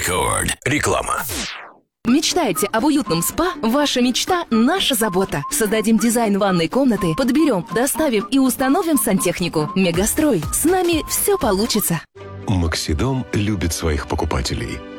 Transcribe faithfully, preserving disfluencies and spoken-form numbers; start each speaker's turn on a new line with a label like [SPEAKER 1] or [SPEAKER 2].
[SPEAKER 1] Рекорд. Реклама.
[SPEAKER 2] Мечтаете об уютном спа? Ваша мечта – наша забота. Создадим дизайн ванной комнаты, подберем, доставим и установим сантехнику. Мегастрой. С нами все получится.
[SPEAKER 3] Максидом любит своих покупателей.